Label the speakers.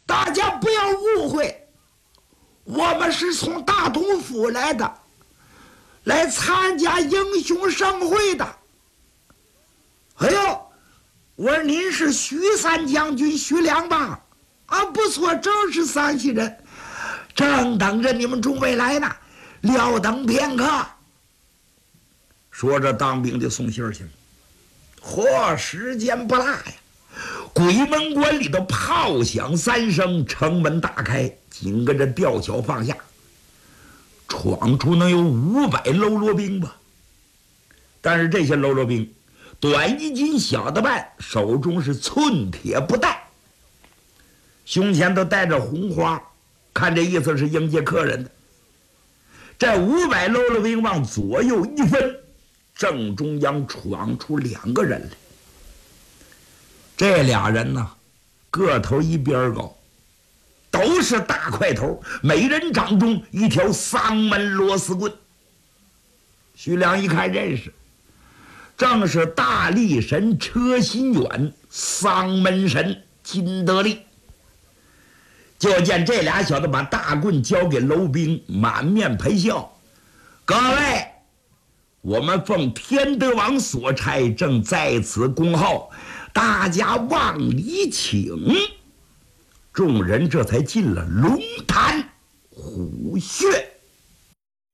Speaker 1: 大家不要误会，我们是从大同府来的，来参加英雄盛会的。哎呦，我说您是徐三将军徐良吧？啊，不错，正是山西人，正等着你们诸位来呢，料等片刻。说着，当兵的送信去了。嚯，时间不大呀！鬼门关里头炮响3声，城门大开，紧跟着吊桥放下，闯出能有500喽啰兵吧。但是这些喽啰兵，短一斤小的半，手中是寸铁不带，胸前都带着红花，看这意思是迎接客人的。这500喽啰兵往左右一分，正中央闯出2个人来。这俩人呢，个头一边高，都是大块头，每人掌中一条丧门螺丝棍。徐良一看认识，正是大力神车心远，丧门神金德利。就见这俩小子把大棍交给楼兵，满面陪笑：“各位，我们奉天德王所差，正在此恭候，大家往里请。”众人这才进了龙潭虎穴。